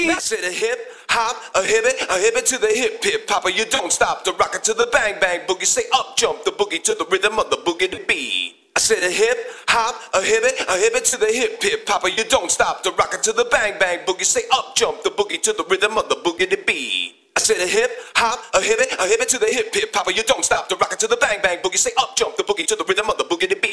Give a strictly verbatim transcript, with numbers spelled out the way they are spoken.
I said a hip hop, a hibbit, a hibbit to the hip hip hopper. You don't stop to rock it to the bang bang boogie. Say up jump the boogie to the rhythm of the boogie to beat. I said a hip hop, a hibbit, a hibbit to the hip hip hopper. You don't stop to rock it to the bang bang boogie. Say up jump the boogie to the rhythm of the boogie to beat. I said a hip hop, a hibbit, a hibbit to the hip hip hopper. You don't stop to rock it to the bang bang boogie. Say up jump the boogie to the rhythm of the boogie to beat.